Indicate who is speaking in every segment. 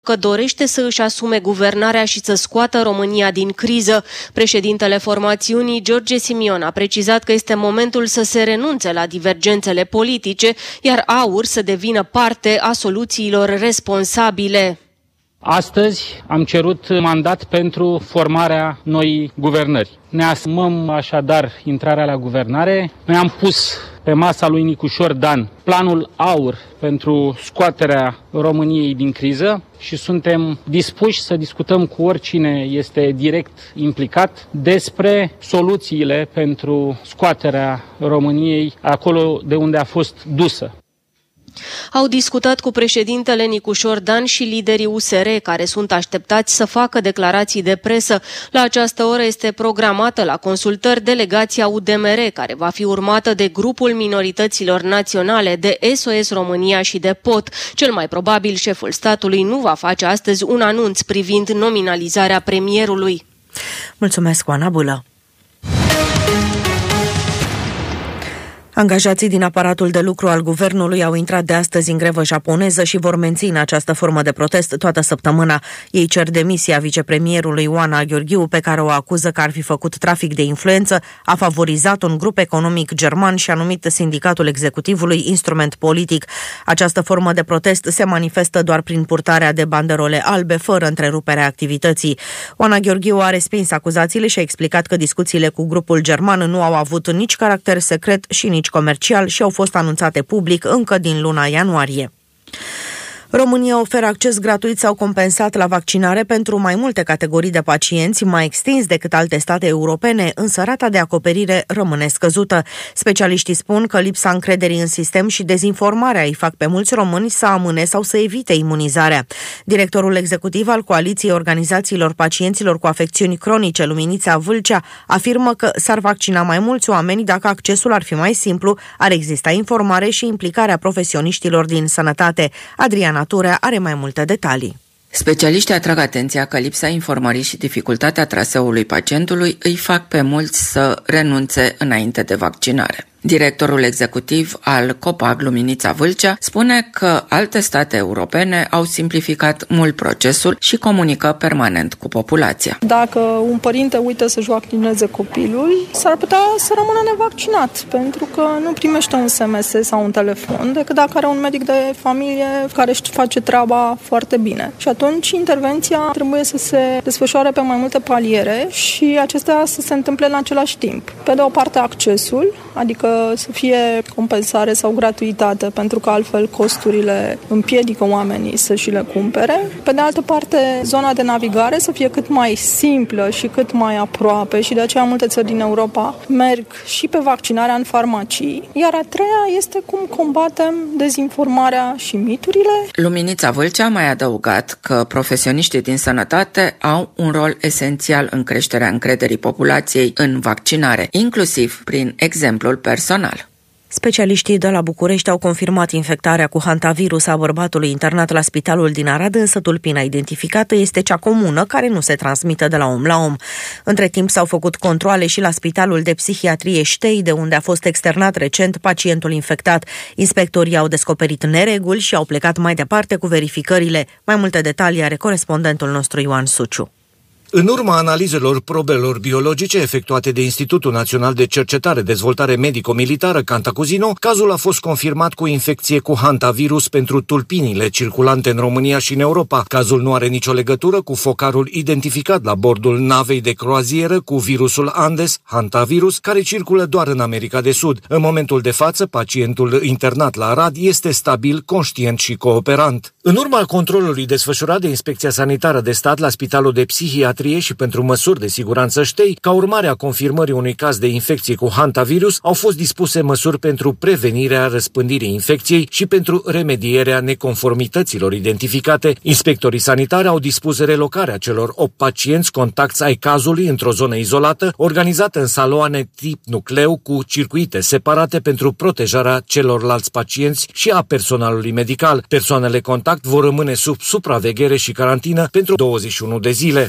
Speaker 1: că dorește să își asume guvernarea și să scoată România din criză. Președintele formațiunii, George Simion, a precizat că este momentul să se renunțe la divergențele politice, iar AUR să devină parte a soluțiilor responsabile.
Speaker 2: Astăzi am cerut mandat pentru formarea noii guvernări. Ne asumăm așadar intrarea la guvernare. Noi am pus pe masa lui Nicușor Dan planul AUR pentru scoaterea României din criză și suntem dispuși să discutăm cu oricine este direct implicat despre soluțiile pentru scoaterea României acolo de unde a fost dusă.
Speaker 1: Au discutat cu președintele Nicușor Dan și liderii USR, care sunt așteptați să facă declarații de presă. La această oră este programată la consultări delegația UDMR, care va fi urmată de grupul minorităților naționale, de SOS România și de POT. Cel mai probabil, șeful statului nu va face astăzi un anunț privind nominalizarea premierului.
Speaker 3: Mulțumesc, Oana Bulă. Angajații din aparatul de lucru al guvernului au intrat de astăzi în grevă japoneză și vor menține această formă de protest toată săptămâna. Ei cer demisia vicepremierului Oana Gheorghiu, pe care o acuză că ar fi făcut trafic de influență, a favorizat un grup economic german și a numit sindicatul executivului instrument politic. Această formă de protest se manifestă doar prin purtarea de banderole albe, fără întreruperea activității. Oana Gheorghiu a respins acuzațiile și a explicat că discuțiile cu grupul german nu au avut nici caracter secret și nici comercial și au fost anunțate public încă din luna ianuarie. România oferă acces gratuit sau compensat la vaccinare pentru mai multe categorii de pacienți, mai extins decât alte state europene, însă rata de acoperire rămâne scăzută. Specialiștii spun că lipsa încrederii în sistem și dezinformarea îi fac pe mulți români să amâne sau să evite imunizarea. Directorul executiv al Coaliției Organizațiilor Pacienților cu Afecțiuni Cronice, Luminița Vâlcea, afirmă că s-ar vaccina mai mulți oameni dacă accesul ar fi mai simplu, ar exista informare și implicarea profesioniștilor din sănătate. Adriana Turea are mai multe detalii.
Speaker 4: Specialiștii atrag atenția că lipsa informării și dificultatea traseului pacientului îi fac pe mulți să renunțe înainte de vaccinare. Directorul executiv al COPAG, Luminița Vâlcea, spune că alte state europene au simplificat mult procesul și comunică permanent cu populația.
Speaker 5: Dacă un părinte uită să-și vaccineze copilul, s-ar putea să rămână nevaccinat, pentru că nu primește un SMS sau un telefon, decât dacă are un medic de familie care își face treaba foarte bine. Și atunci intervenția trebuie să se desfășoare pe mai multe paliere și acestea să se întâmple în același timp. Pe de o parte accesul, adică să fie compensare sau gratuitate, pentru că altfel costurile împiedică oamenii să și le cumpere. Pe de altă parte, zona de navigare să fie cât mai simplă și cât mai aproape și de aceea multe țări din Europa merg și pe vaccinarea în farmacii. Iar a treia este cum combatem dezinformarea și miturile.
Speaker 4: Luminița Vâlcea a mai adăugat că profesioniștii din sănătate au un rol esențial în creșterea încrederii populației în vaccinare, inclusiv prin exemplul personal.
Speaker 3: Specialiștii de la București au confirmat infectarea cu hantavirus a bărbatului internat la spitalul din Arad, însă tulpina identificată este cea comună, care nu se transmite de la om la om. Între timp s-au făcut controale și la Spitalul de Psihiatrie Ștei, de unde a fost externat recent pacientul infectat. Inspectorii au descoperit nereguli și au plecat mai departe cu verificările. Mai multe detalii are corespondentul nostru Ioan Suciu.
Speaker 6: În urma analizelor probelor biologice efectuate de Institutul Național de Cercetare Dezvoltare Medico-Militară Cantacuzino, cazul a fost confirmat cu infecție cu hantavirus pentru tulpinile circulante în România și în Europa. Cazul nu are nicio legătură cu focarul identificat la bordul navei de croazieră cu virusul Andes, hantavirus, care circulă doar în America de Sud. În momentul de față, pacientul internat la Arad este stabil, conștient și cooperant. În urma controlului desfășurat de Inspecția Sanitară de Stat la Spitalul de Psihiatrie și pentru măsuri de siguranță Ștei, ca urmare a confirmării unui caz de infecție cu hantavirus, au fost dispuse măsuri pentru prevenirea răspândirii infecției și pentru remedierea neconformităților identificate. Inspectorii sanitari au dispus relocarea celor 8 pacienți contacți ai cazului într-o zonă izolată, organizată în saloane tip nucleu cu circuite separate pentru protejarea celorlalți pacienți și a personalului medical. Persoanele contact vor rămâne sub supraveghere și carantină pentru 21 de zile. Pentru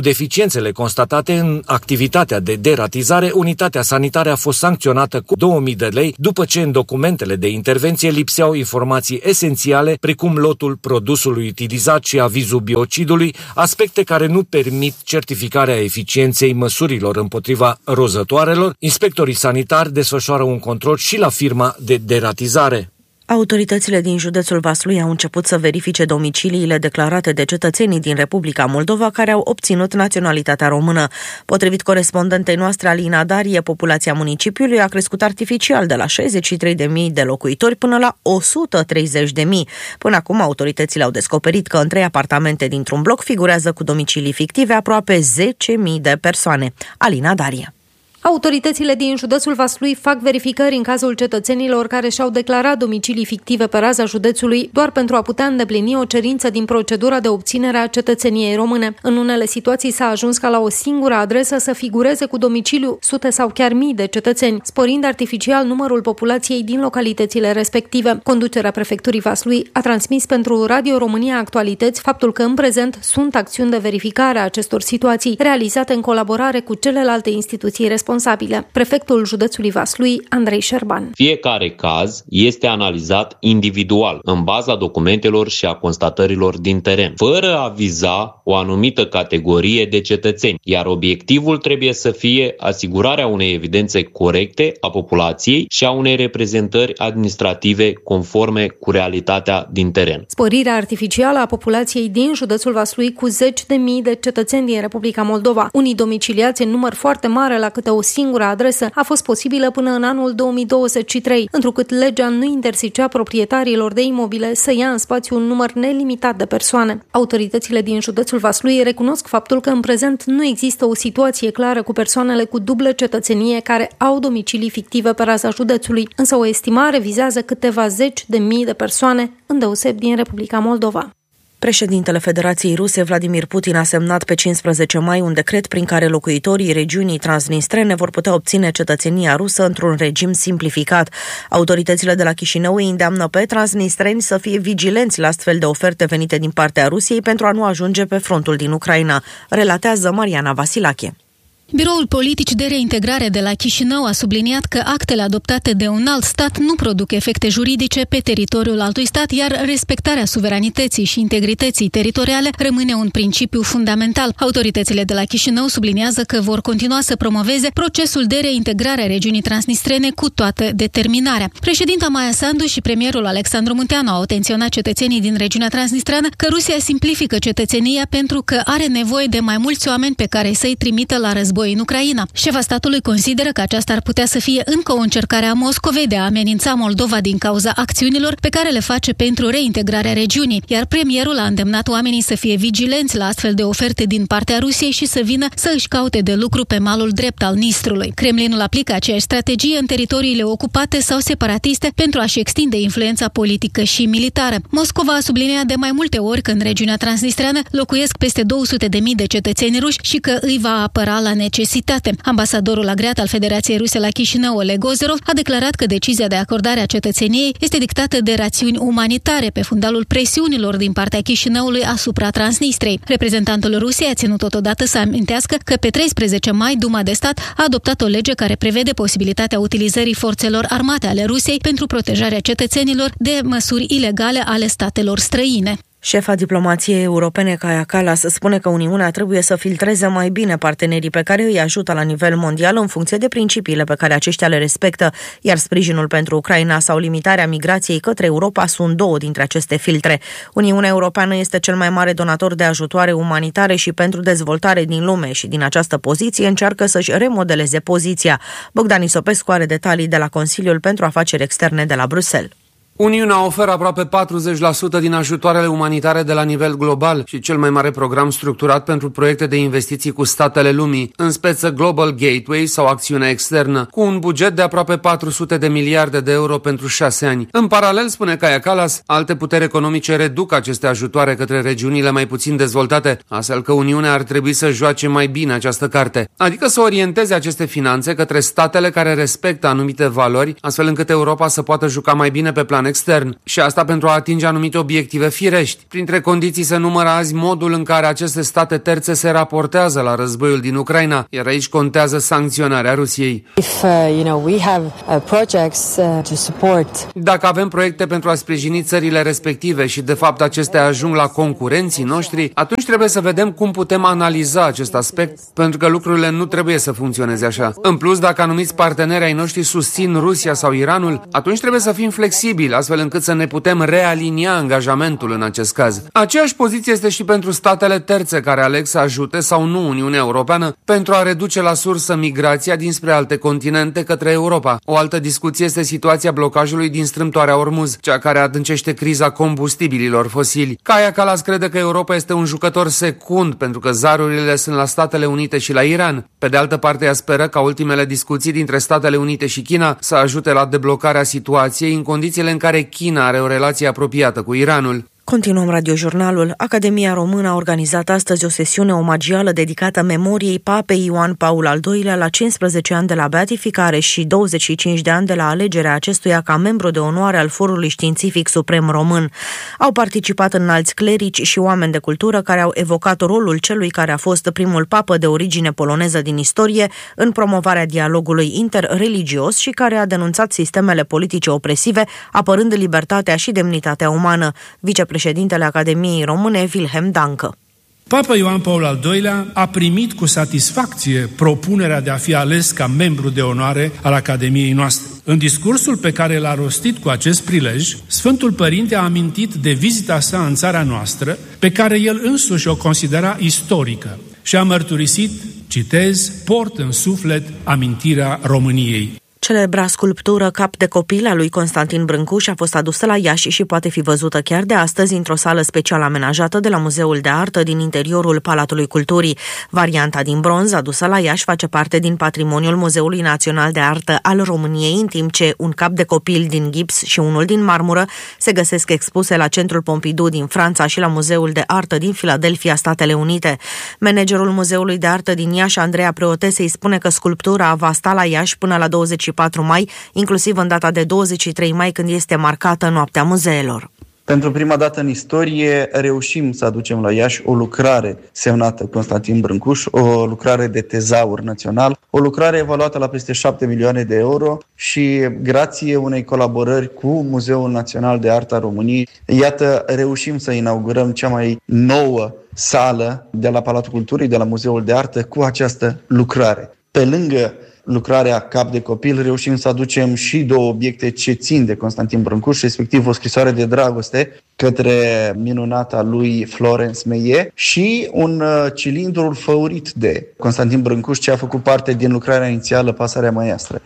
Speaker 6: deficiențele constatate în activitatea de deratizare, unitatea sanitară a fost sancționată cu 2000 de lei după ce în documentele de intervenție lipseau informații esențiale precum lotul produsului utilizat și avizul biocidului, aspecte care nu permit certificarea eficienței măsurilor împotriva rozătoarelor. Inspectorii sanitari desfășoară un control și la firma de deratizare.
Speaker 3: Autoritățile din județul Vaslui au început să verifice domiciliile declarate de cetățenii din Republica Moldova care au obținut naționalitatea română. Potrivit corespondentei noastre Alina Darie, populația municipiului a crescut artificial de la 63.000 de locuitori până la 130.000. Până acum, autoritățile au descoperit că în 3 apartamente dintr-un bloc figurează cu domicilii fictive aproape 10.000 de persoane. Alina Darie.
Speaker 7: Autoritățile din județul Vaslui fac verificări în cazul cetățenilor care și-au declarat domicilii fictive pe raza județului doar pentru a putea îndeplini o cerință din procedura de obținere a cetățeniei române. În unele situații s-a ajuns ca la o singură adresă să figureze cu domiciliu sute sau chiar mii de cetățeni, sporind artificial numărul populației din localitățile respective. Conducerea prefecturii Vaslui a transmis pentru Radio România Actualități faptul că în prezent sunt acțiuni de verificare a acestor situații, realizate în colaborare cu celelalte instituții responsabile. Prefectul județului Vaslui, Andrei Șerban.
Speaker 8: Fiecare caz este analizat individual, în baza documentelor și a constatărilor din teren, fără a viza o anumită categorie de cetățeni, iar obiectivul trebuie să fie asigurarea unei evidențe corecte a populației și a unei reprezentări administrative conforme cu realitatea din teren.
Speaker 7: Sporirea artificială a populației din județul Vaslui cu 10.000 de cetățeni din Republica Moldova, unii domiciliați în număr foarte mare la câte o singură adresă, a fost posibilă până în anul 2023, întrucât legea nu interzicea proprietarilor de imobile să ia în spațiu un număr nelimitat de persoane. Autoritățile din județul Vaslui recunosc faptul că în prezent nu există o situație clară cu persoanele cu dublă cetățenie care au domicilii fictive pe raza județului, însă o estimare vizează câteva 10.000 de persoane, îndeosebi din Republica Moldova.
Speaker 3: Președintele Federației Ruse, Vladimir Putin, a semnat pe 15 mai un decret prin care locuitorii regiunii transnistrene vor putea obține cetățenia rusă într-un regim simplificat. Autoritățile de la Chișinău îi îndeamnă pe transnistreni să fie vigilenți la astfel de oferte venite din partea Rusiei pentru a nu ajunge pe frontul din Ucraina, relatează Mariana Vasilache.
Speaker 9: Biroul Politic de Reintegrare de la Chișinău a subliniat că actele adoptate de un alt stat nu produc efecte juridice pe teritoriul altui stat, iar respectarea suveranității și integrității teritoriale rămâne un principiu fundamental. Autoritățile de la Chișinău subliniază că vor continua să promoveze procesul de reintegrare a regiunii transnistrene cu toată determinarea. Președinta Maia Sandu și premierul Alexandru Munteanu au atenționat cetățenii din regiunea transnistreană că Rusia simplifică cetățenia pentru că are nevoie de mai mulți oameni pe care să-i trimită la război în Ucraina. Șefa statului consideră că aceasta ar putea să fie încă o încercare a Moscovei de a amenința Moldova din cauza acțiunilor pe care le face pentru reintegrarea regiunii, iar premierul a îndemnat oamenii să fie vigilenți la astfel de oferte din partea Rusiei și să vină să își caute de lucru pe malul drept al Nistrului. Kremlinul aplică aceeași strategie în teritoriile ocupate sau separatiste pentru a-și extinde influența politică și militară. Moscova a subliniat de mai multe ori că în regiunea transnistreană locuiesc peste 200.000 de cetățeni ruși și că îi va apăra la necesitate. Ambasadorul agreat al Federației Ruse la Chișinău, Oleg Ozerov, a declarat că decizia de acordare a cetățeniei este dictată de rațiuni umanitare pe fundalul presiunilor din partea Chișinăului asupra Transnistrei. Reprezentantul Rusiei a ținut totodată să amintească că pe 13 mai Duma de Stat a adoptat o lege care prevede posibilitatea utilizării forțelor armate ale Rusiei pentru protejarea cetățenilor de măsuri ilegale ale statelor străine.
Speaker 3: Șefa diplomației europene, Kaja Kallas, spune că Uniunea trebuie să filtreze mai bine partenerii pe care îi ajută la nivel mondial în funcție de principiile pe care aceștia le respectă, iar sprijinul pentru Ucraina sau limitarea migrației către Europa sunt două dintre aceste filtre. Uniunea Europeană este cel mai mare donator de ajutoare umanitare și pentru dezvoltare din lume și din această poziție încearcă să-și remodeleze poziția. Bogdan Isopescu are detalii de la Consiliul pentru Afaceri Externe de la Bruxelles.
Speaker 10: Uniunea oferă aproape 40% din ajutoarele umanitare de la nivel global și cel mai mare program structurat pentru proiecte de investiții cu statele lumii, în speță Global Gateway sau acțiunea externă, cu un buget de aproape 400 de miliarde de euro pentru 6 ani. În paralel, spune Kaja Kallas, alte puteri economice reduc aceste ajutoare către regiunile mai puțin dezvoltate, astfel că Uniunea ar trebui să joace mai bine această carte, adică să orienteze aceste finanțe către statele care respectă anumite valori, astfel încât Europa să poată juca mai bine pe planetă extern. Și asta pentru a atinge anumite obiective firești. Printre condiții se numără azi modul în care aceste state terțe se raportează la războiul din Ucraina, iar aici contează sancționarea Rusiei. Dacă avem proiecte pentru a sprijini țările respective și de fapt acestea ajung la concurenții noștri, atunci trebuie să vedem cum putem analiza acest aspect, pentru că lucrurile nu trebuie să funcționeze așa. În plus, dacă anumiți parteneri ai noștri susțin Rusia sau Iranul, atunci trebuie să fim flexibili, astfel încât să ne putem realinia angajamentul în acest caz. Aceeași poziție este și pentru statele terțe care aleg să ajute sau nu Uniunea Europeană pentru a reduce la sursă migrația dinspre alte continente către Europa. O altă discuție este situația blocajului din strâmtoarea Ormuz, cea care adâncește criza combustibililor fosili. Kaja Kallas crede că Europa este un jucător secund pentru că zarurile sunt la Statele Unite și la Iran. Pe de altă parte, ea speră ca ultimele discuții dintre Statele Unite și China să ajute la deblocarea situației în condițiile în care China are o relație apropiată cu Iranul.
Speaker 3: Continuăm radiojurnalul. Academia Română a organizat astăzi o sesiune omagială dedicată memoriei Papei Ioan Paul al II-lea la 15 ani de la beatificare și 25 de ani de la alegerea acestuia ca membru de onoare al Forului Științific Suprem Român. Au participat înalți clerici și oameni de cultură care au evocat rolul celui care a fost primul papă de origine poloneză din istorie în promovarea dialogului interreligios și care a denunțat sistemele politice opresive, apărând libertatea și demnitatea umană. Vicepreședintele Academiei Române, Wilhelm Dancă.
Speaker 11: Papa Ioan Paul al II-lea a primit cu satisfacție propunerea de a fi ales ca membru de onoare al Academiei noastre. În discursul pe care l-a rostit cu acest prilej, Sfântul Părinte a amintit de vizita sa în țara noastră, pe care el însuși o considera istorică și a mărturisit, citez, port în suflet amintirea României.
Speaker 3: Celebra sculptură Cap de copil a lui Constantin Brâncuș a fost adusă la Iași și poate fi văzută chiar de astăzi într-o sală special amenajată de la Muzeul de Artă din interiorul Palatului Culturii. Varianta din bronz adusă la Iași face parte din patrimoniul Muzeului Național de Artă al României, în timp ce un cap de copil din gips și unul din marmură se găsesc expuse la Centrul Pompidou din Franța și la Muzeul de Artă din Philadelphia, Statele Unite. Managerul Muzeului de Artă din Iași, Andreea Preotese, îi spune că sculptura va sta la Iași până la 24 mai, inclusiv în data de 23 mai, când este marcată Noaptea Muzeelor.
Speaker 12: Pentru prima dată în istorie reușim să aducem la Iași o lucrare semnată Constantin Brâncuș, o lucrare de tezaur național, o lucrare evaluată la peste 7 milioane de euro și grație unei colaborări cu Muzeul Național de Artă a României, iată, reușim să inaugurăm cea mai nouă sală de la Palatul Culturii, de la Muzeul de Artă, cu această lucrare. Pe lângă lucrarea Cap de copil, reușim să aducem și două obiecte ce țin de Constantin Brâncuș, respectiv o scrisoare de dragoste către minunata lui Florence Meillet și un cilindru făurit de Constantin Brâncuș, ce a făcut parte din lucrarea inițială Pasărea Măiastră.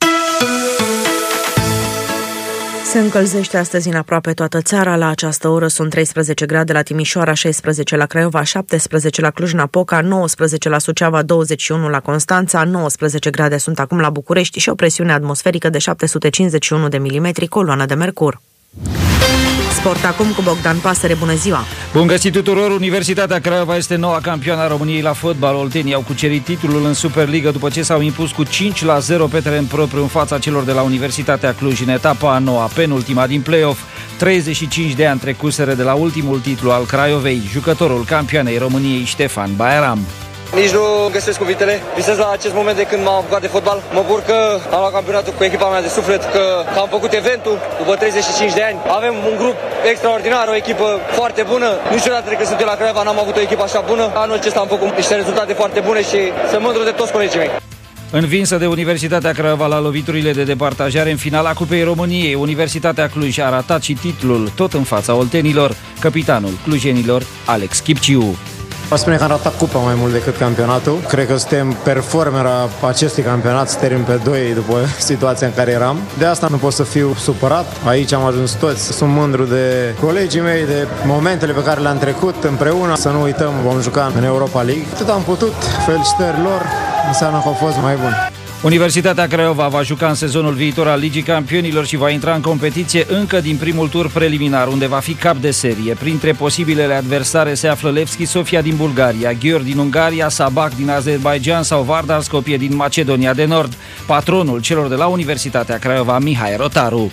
Speaker 3: Se încălzește astăzi în aproape toată țara. La această oră sunt 13 grade la Timișoara, 16 la Craiova, 17 la Cluj-Napoca, 19 la Suceava, 21 la Constanța, 19 grade sunt acum la București și o presiune atmosferică de 751 de milimetri, coloană de mercur. Sport acum cu Bogdan Pasăre, bună ziua!
Speaker 13: Bun găsit tuturor! Universitatea Craiova este noua campioană a României la fotbal. Oltenii au cucerit titlul în Superliga după ce s-au impus cu 5-0 pe teren propriu în fața celor de la Universitatea Cluj în etapa a noua, penultima din play-off. 35 de ani trecuseră de la ultimul titlu al Craiovei, jucătorul campioanei României Ștefan Baieram.
Speaker 14: Nici nu găsesc cuvintele. Visez la acest moment de când m-am apucat de fotbal. Mă bucur că am luat campionatul cu echipa mea de suflet, că am făcut eventul după 35 de ani. Avem un grup extraordinar, o echipă foarte bună. Niciodată de când sunt eu la Craiova n-am avut o echipă așa bună. Anul acesta am făcut niște rezultate foarte bune și sunt mândru de toți colegii mei.
Speaker 13: Învinsă de Universitatea Craiova la loviturile de departajare în finala Cupei României, Universitatea Cluj a ratat și titlul tot în fața oltenilor. Capitanul clujenilor, Alex Chipciu.
Speaker 15: Vă spune că am ratat cupa mai mult decât campionatul. Cred că suntem performera acestui campionat, suntem pe 2 după situația în care eram. De asta nu pot să fiu supărat. Aici am ajuns toți. Sunt mândru de colegii mei, de momentele pe care le-am trecut împreună. Să nu uităm, vom juca în Europa League. Tot am putut. Felicitări lor. Înseamnă că au fost mai buni.
Speaker 13: Universitatea Craiova va juca în sezonul viitor al Ligii Campionilor și va intra în competiție încă din primul tur preliminar, unde va fi cap de serie. Printre posibilele adversare se află Levski Sofia din Bulgaria, Győr din Ungaria, Sabah din Azerbaijan sau Vardar Skopje din Macedonia de Nord. Patronul celor de la Universitatea Craiova, Mihai Rotaru.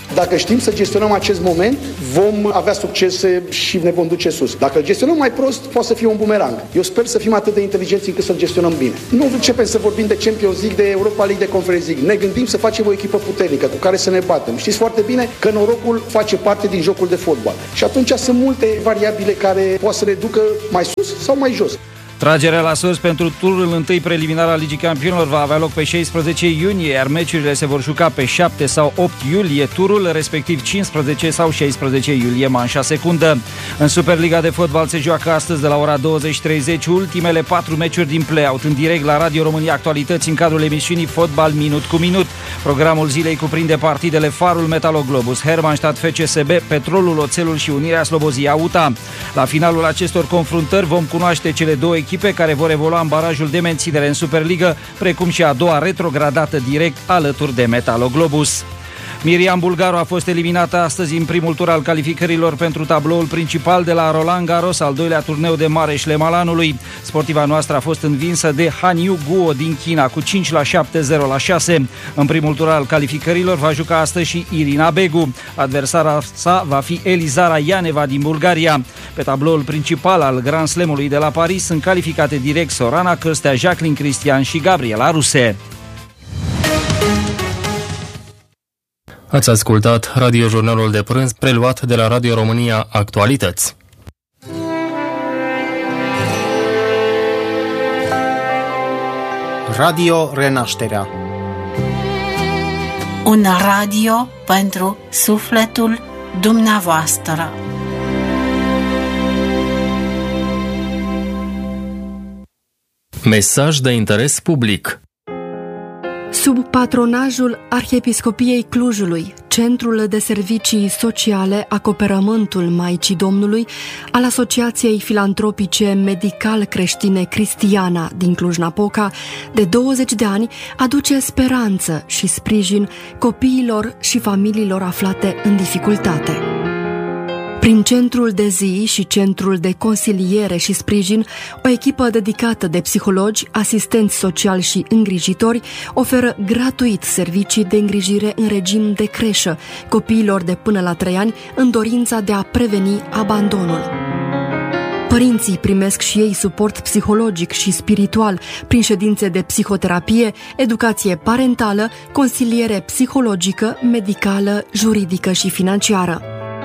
Speaker 16: Dacă știm să gestionăm acest moment, vom avea succese și ne vom duce sus. Dacă îl gestionăm mai prost, poate să fie un bumerang. Eu sper să fim atât de inteligenți încât să-l gestionăm bine. Nu începem să vorbim de Champions League, de Europa League, de Conference League. Ne gândim să facem o echipă puternică cu care să ne batem. Știți foarte bine că norocul face parte din jocul de fotbal. Și atunci sunt multe variabile care poate să ne ducă mai sus sau mai jos.
Speaker 13: Tragerea la sus pentru turul întâi preliminar al Ligii Campionilor va avea loc pe 16 iunie, iar meciurile se vor juca pe 7 sau 8 iulie, turul respectiv 15 sau 16 iulie, manșa secundă. În Superliga de fotbal se joacă astăzi de la ora 20:30 ultimele 4 meciuri din play-out în direct la Radio România Actualități în cadrul emisiunii Fotbal Minut cu Minut. Programul zilei cuprinde partidele Farul Metaloglobus, Hermannstadt FCSB, Petrolul Oțelul și Unirea Slobozia UTA. La finalul acestor confruntări vom cunoaște cele două echipe care vor evolua în barajul de menținere în Superliga, precum și a doua retrogradată direct alături de Metaloglobus. Miriam Bulgaru a fost eliminată astăzi în primul tur al calificărilor pentru tabloul principal de la Roland Garros, al doilea turneu de mare șlem al anului. Sportiva noastră a fost învinsă de Han Yu Guo din China cu 5-7, 0-6. În primul tur al calificărilor va juca astăzi și Irina Begu. Adversara sa va fi Elizara Ianeva din Bulgaria. Pe tabloul principal al Grand Slamului de la Paris sunt calificate direct Sorana Cârstea, Jacqueline Cristian și Gabriela Ruse.
Speaker 17: Ați ascultat radiojurnalul de prânz preluat de la Radio România Actualități.
Speaker 18: Radio Renașterea.
Speaker 19: Un radio pentru sufletul dumneavoastră.
Speaker 17: Mesaj de interes public.
Speaker 20: Sub patronajul Arhiepiscopiei Clujului, Centrul de Servicii Sociale Acoperământul Maicii Domnului al Asociației Filantropice Medical-Creștine Cristiana din Cluj-Napoca, de 20 de ani, aduce speranță și sprijin copiilor și familiilor aflate în dificultate. Prin centrul de zi și centrul de consiliere și sprijin, o echipă dedicată de psihologi, asistenți sociali și îngrijitori oferă gratuit servicii de îngrijire în regim de creșă copiilor de până la 3 ani în dorința de a preveni abandonul. Părinții primesc și ei suport psihologic și spiritual prin ședințe de psihoterapie, educație parentală, consiliere psihologică, medicală, juridică și financiară.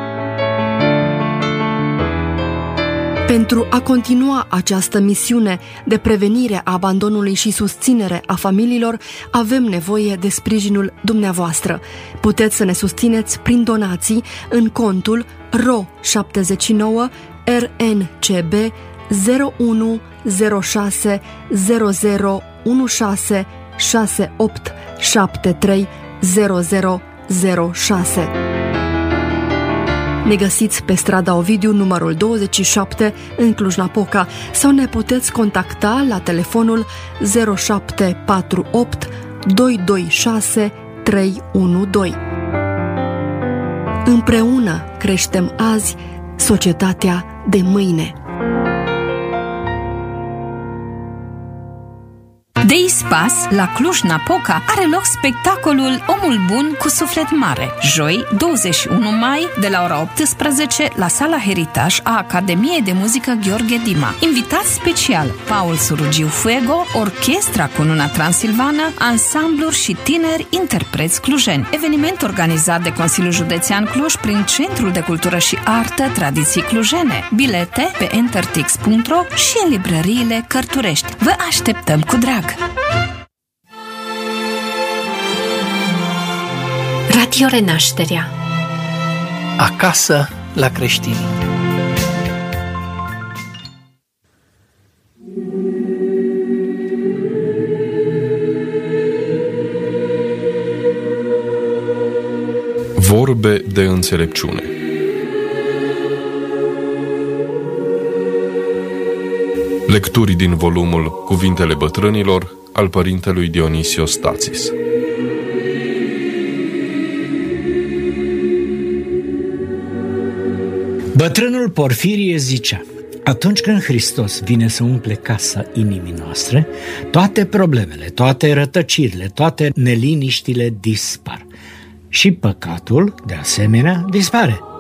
Speaker 20: Pentru a continua această misiune de prevenire a abandonului și susținere a familiilor, avem nevoie de sprijinul dumneavoastră. Puteți să ne susțineți prin donații în contul RO 79 RNCB 0106 0016 68 73 0006. Ne găsiți pe strada Ovidiu, numărul 27, în Cluj-Napoca, sau ne puteți contacta la telefonul 0748 226 312. Împreună creștem azi societatea de mâine.
Speaker 21: De Ispas, la Cluj-Napoca, are loc spectacolul Omul Bun cu Suflet Mare. Joi, 21 mai, de la ora 18, la sala Heritaj a Academiei de Muzică Gheorghe Dima. Invitați special: Paul Surugiu Fuego, Orchestra Cununa Transilvană, ansambluri și tineri interpreți clujeni. Eveniment organizat de Consiliul Județean Cluj prin Centrul de Cultură și Artă Tradiții Clujene. Bilete pe entertix.ro și în librăriile Cărturești. Vă așteptăm cu drag!
Speaker 19: Radio Renașterea.
Speaker 18: Acasă la creștini.
Speaker 22: Vorbe de înțelepciune. Lecturi din volumul Cuvintele bătrânilor al părintelui Dionisio Stațis.
Speaker 23: Bătrânul Porfirie zicea: atunci când Hristos vine să umple casa inimii noastre, toate problemele, toate rătăcirile, toate neliniștile dispar. și păcatul, de asemenea, dispare.